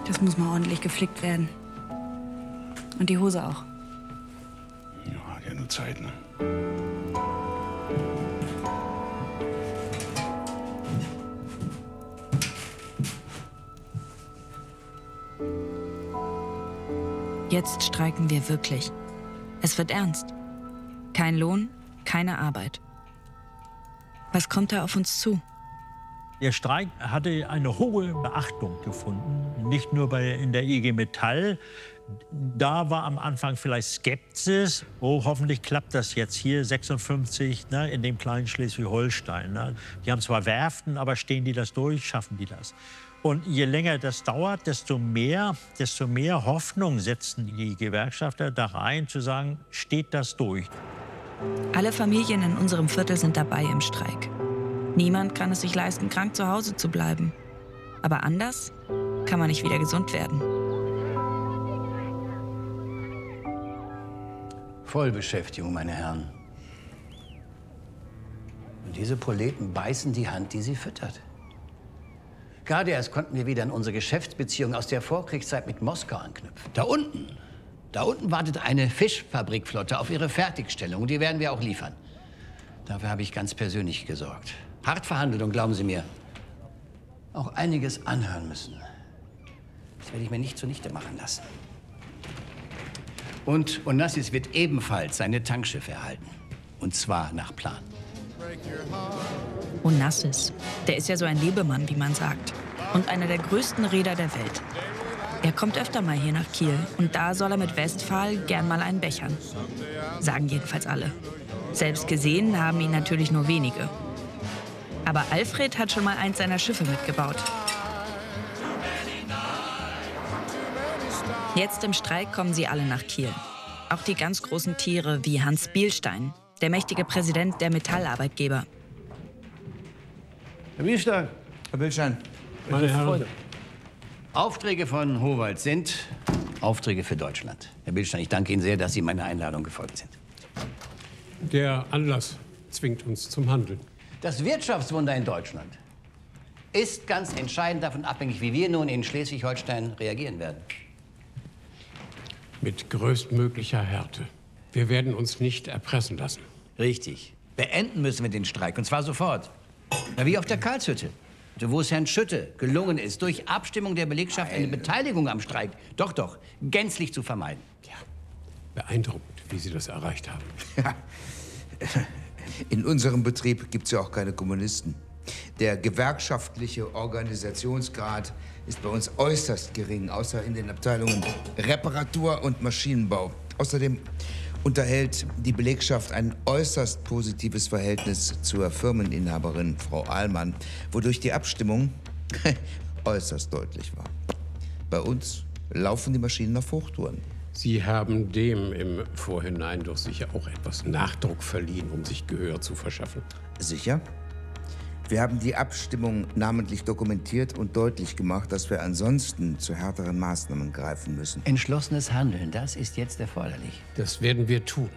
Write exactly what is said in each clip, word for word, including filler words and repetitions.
Das muss mal ordentlich geflickt werden. Und die Hose auch. Ja, hat ja nur Zeit, ne? Jetzt streiken wir wirklich. Es wird ernst. Kein Lohn, keine Arbeit. Was kommt da auf uns zu? Der Streik hatte eine hohe Beachtung gefunden, nicht nur bei, in der I G Metall. Da war am Anfang vielleicht Skepsis. Oh, hoffentlich klappt das jetzt hier, sechsundfünfzig, ne, in dem kleinen Schleswig-Holstein. Ne. Die haben zwar Werften, aber stehen die das durch, schaffen die das? Und je länger das dauert, desto mehr, desto mehr Hoffnung setzen die Gewerkschafter da rein, zu sagen, steht das durch. Alle Familien in unserem Viertel sind dabei im Streik. Niemand kann es sich leisten, krank zu Hause zu bleiben. Aber anders kann man nicht wieder gesund werden. Vollbeschäftigung, meine Herren. Und diese Proleten beißen die Hand, die sie füttert. Gerade erst konnten wir wieder an unsere Geschäftsbeziehung aus der Vorkriegszeit mit Moskau anknüpfen. Da unten, da unten wartet eine Fischfabrikflotte auf ihre Fertigstellung. Und die werden wir auch liefern. Dafür habe ich ganz persönlich gesorgt. Hart verhandelt und glauben Sie mir, auch einiges anhören müssen. Das werde ich mir nicht zunichte machen lassen. Und Onassis wird ebenfalls seine Tankschiffe erhalten. Und zwar nach Plan. Onassis, der ist ja so ein Lebemann, wie man sagt. Und einer der größten Reeder der Welt. Er kommt öfter mal hier nach Kiel. Und da soll er mit Westphal gern mal einen bechern. Sagen jedenfalls alle. Selbst gesehen haben ihn natürlich nur wenige. Aber Alfred hat schon mal eins seiner Schiffe mitgebaut. Jetzt im Streik kommen sie alle nach Kiel. Auch die ganz großen Tiere wie Hans Bielstein, der mächtige Präsident der Metallarbeitgeber. Herr Bielstein. Herr Bielstein. Meine Herren. Aufträge von Howald sind Aufträge für Deutschland. Herr Bielstein, ich danke Ihnen sehr, dass Sie meiner Einladung gefolgt sind. Der Anlass zwingt uns zum Handeln. Das Wirtschaftswunder in Deutschland ist ganz entscheidend davon abhängig, wie wir nun in Schleswig-Holstein reagieren werden. Mit größtmöglicher Härte. Wir werden uns nicht erpressen lassen. Richtig. Beenden müssen wir den Streik, und zwar sofort. Na, wie auf der Karlshütte, wo es Herrn Schütte gelungen ist, durch Abstimmung der Belegschaft eine Beteiligung am Streik doch, doch, gänzlich zu vermeiden. Ja, beeindruckend, wie Sie das erreicht haben. Ja. In unserem Betrieb gibt es ja auch keine Kommunisten. Der gewerkschaftliche Organisationsgrad ist bei uns äußerst gering, außer in den Abteilungen Reparatur und Maschinenbau. Außerdem unterhält die Belegschaft ein äußerst positives Verhältnis zur Firmeninhaberin, Frau Ahlmann, wodurch die Abstimmung äußerst deutlich war. Bei uns laufen die Maschinen auf Hochtouren. Sie haben dem im Vorhinein doch sicher auch etwas Nachdruck verliehen, um sich Gehör zu verschaffen. Sicher. Wir haben die Abstimmung namentlich dokumentiert und deutlich gemacht, dass wir ansonsten zu härteren Maßnahmen greifen müssen. Entschlossenes Handeln, das ist jetzt erforderlich. Das werden wir tun.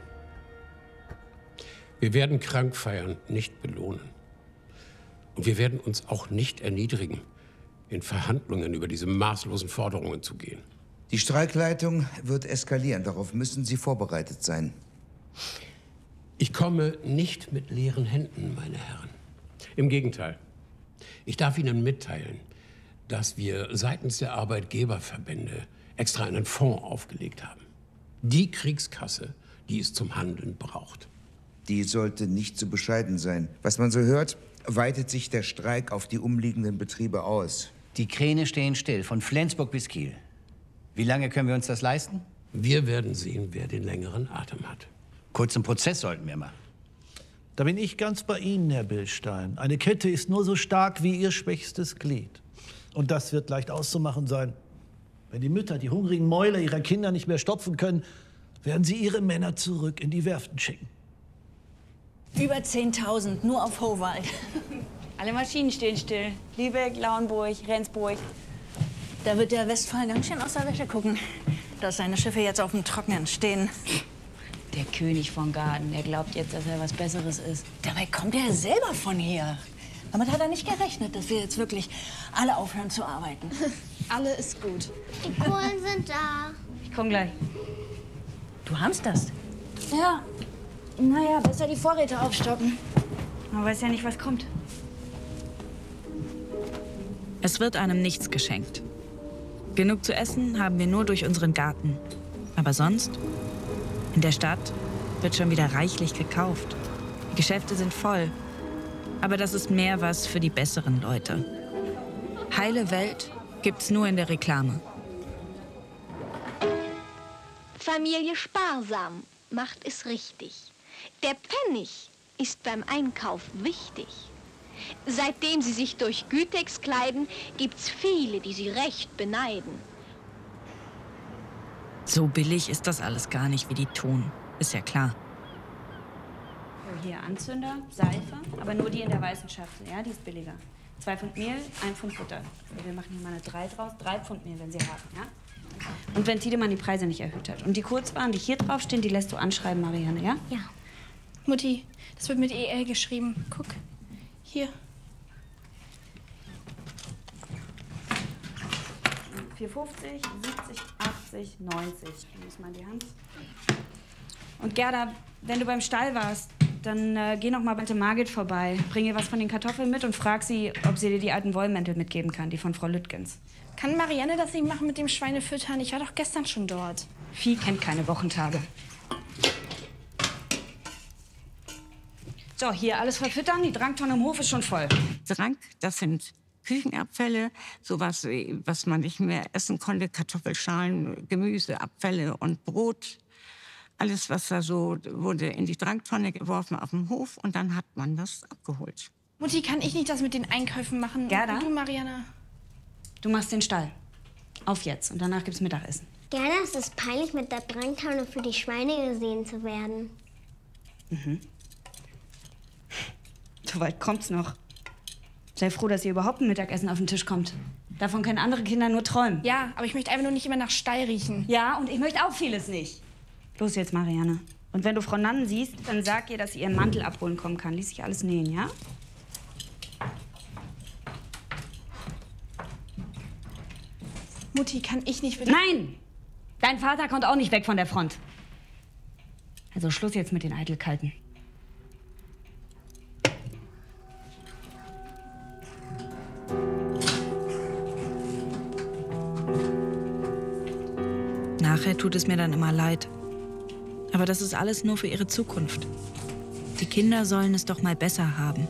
Wir werden krank feiern, nicht belohnen. Und wir werden uns auch nicht erniedrigen, in Verhandlungen über diese maßlosen Forderungen zu gehen. Die Streikleitung wird eskalieren. Darauf müssen Sie vorbereitet sein. Ich komme nicht mit leeren Händen, meine Herren. Im Gegenteil. Ich darf Ihnen mitteilen, dass wir seitens der Arbeitgeberverbände extra einen Fonds aufgelegt haben. Die Kriegskasse, die es zum Handeln braucht. Die sollte nicht zu bescheiden sein. Was man so hört, weitet sich der Streik auf die umliegenden Betriebe aus. Die Kräne stehen still, von Flensburg bis Kiel. Wie lange können wir uns das leisten? Wir werden sehen, wer den längeren Atem hat. Kurzen Prozess sollten wir machen. Da bin ich ganz bei Ihnen, Herr Bielstein. Eine Kette ist nur so stark wie ihr schwächstes Glied. Und das wird leicht auszumachen sein. Wenn die Mütter die hungrigen Mäuler ihrer Kinder nicht mehr stopfen können, werden sie ihre Männer zurück in die Werften schicken. Über zehntausend, nur auf Howald. Alle Maschinen stehen still. Lübeck, Lauenburg, Rendsburg. Da wird der Westphal ganz schön aus der Wäsche gucken, dass seine Schiffe jetzt auf dem Trockenen stehen. Der König von Garden, der glaubt jetzt, dass er was Besseres ist. Dabei kommt er selber von hier. Damit hat er nicht gerechnet, dass wir jetzt wirklich alle aufhören zu arbeiten. Alle ist gut. Die Kohlen sind da. Ich komm gleich. Du hamsterst? Ja. Naja, besser die Vorräte aufstocken. Man weiß ja nicht, was kommt. Es wird einem nichts geschenkt. Genug zu essen haben wir nur durch unseren Garten. Aber sonst? In der Stadt wird schon wieder reichlich gekauft. Die Geschäfte sind voll. Aber das ist mehr was für die besseren Leute. Heile Welt gibt's nur in der Reklame. Familie sparsam macht es richtig. Der Pfennig ist beim Einkauf wichtig. Seitdem sie sich durch Gütex kleiden, gibt's viele, die sie recht beneiden. So billig ist das alles gar nicht, wie die tun. Ist ja klar. Hier Anzünder, Seife, aber nur die in der weißen Schachtel, ja, die ist billiger. Zwei Pfund Mehl, ein Pfund Butter. Wir machen hier mal eine drei draus, drei Pfund Mehl, wenn Sie haben, ja? Und wenn Tiedemann die Preise nicht erhöht hat. Und die Kurzwaren, die hier draufstehen, die lässt du anschreiben, Marianne, ja? Ja. Mutti, das wird mit E L geschrieben. Guck, hier. vier fünfzig, siebzig, achtzig, neunzig. Du musst mal in die Hand. Und Gerda, wenn du beim Stall warst, dann äh, geh noch mal bei Tante Margit vorbei. Bring ihr was von den Kartoffeln mit und frag sie, ob sie dir die alten Wollmäntel mitgeben kann, die von Frau Lüttgens. Kann Marianne das nicht machen mit dem Schweinefüttern? Ich war doch gestern schon dort. Vieh kennt keine Wochentage. So, hier alles verfüttern. Die Drangtonne im Hof ist schon voll. Drang, das sind Küchenabfälle, sowas, was man nicht mehr essen konnte, Kartoffelschalen, Gemüseabfälle und Brot. Alles, was da so wurde in die Drangtonne geworfen auf dem Hof und dann hat man das abgeholt. Mutti, kann ich nicht das mit den Einkäufen machen? Gerda? Und du, Marianne? Du machst den Stall. Auf jetzt. Und danach gibt's Mittagessen. Gerda, es ist peinlich, mit der Drangtonne für die Schweine gesehen zu werden. Mhm. So weit kommt's noch. Sei froh, dass ihr überhaupt ein Mittagessen auf den Tisch kommt. Davon können andere Kinder nur träumen. Ja, aber ich möchte einfach nur nicht immer nach Stall riechen. Ja, und ich möchte auch vieles nicht. Los jetzt, Marianne. Und wenn du Frau Nannen siehst, dann sag ihr, dass sie ihren Mantel abholen kommen kann. Ließ sich alles nähen, ja? Mutti, kann ich nicht... Nein! Dein Vater kommt auch nicht weg von der Front. Also Schluss jetzt mit den Eitelkeiten. Nachher tut es mir dann immer leid. Aber das ist alles nur für ihre Zukunft. Die Kinder sollen es doch mal besser haben.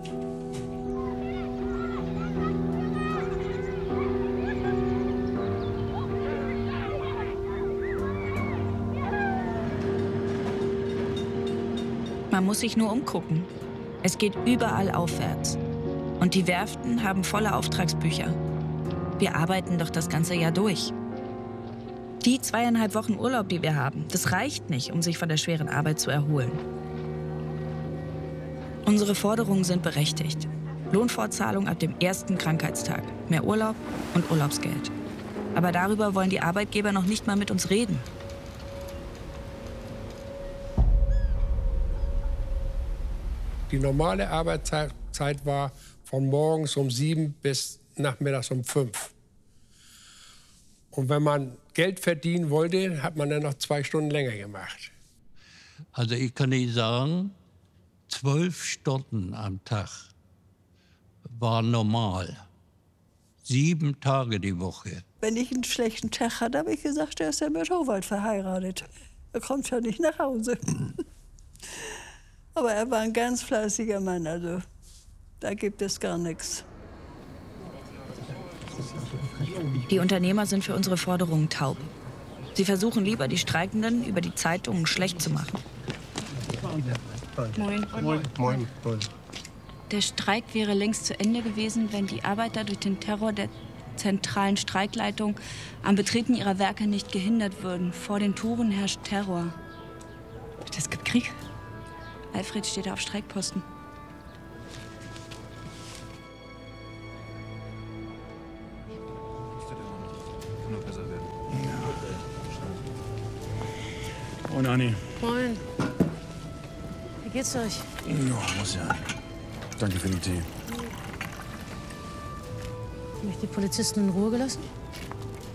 Man muss sich nur umgucken. Es geht überall aufwärts. Und die Werften haben volle Auftragsbücher. Wir arbeiten doch das ganze Jahr durch. Die zweieinhalb Wochen Urlaub, die wir haben, das reicht nicht, um sich von der schweren Arbeit zu erholen. Unsere Forderungen sind berechtigt. Lohnfortzahlung ab dem ersten Krankheitstag, mehr Urlaub und Urlaubsgeld. Aber darüber wollen die Arbeitgeber noch nicht mal mit uns reden. Die normale Arbeitszeit war von morgens um sieben bis nachmittags um fünf. Und wenn man Geld verdienen wollte, hat man dann noch zwei Stunden länger gemacht. Also ich kann Ihnen sagen, zwölf Stunden am Tag war normal. Sieben Tage die Woche. Wenn ich einen schlechten Tag hatte, habe ich gesagt, er ist ja mit Howald verheiratet. Er kommt ja nicht nach Hause. Aber er war ein ganz fleißiger Mann, also da gibt es gar nichts. Die Unternehmer sind für unsere Forderungen taub. Sie versuchen lieber, die Streikenden über die Zeitungen schlecht zu machen. Moin. Moin. Moin. Moin. Der Streik wäre längst zu Ende gewesen, wenn die Arbeiter durch den Terror der zentralen Streikleitung am Betreten ihrer Werke nicht gehindert würden. Vor den Toren herrscht Terror. Es gibt Krieg. Alfred steht da auf Streikposten. Moin, Anni. Moin. Wie geht's euch? Ja, muss ja. Danke für den Tee. die Polizisten in Ruhe gelassen?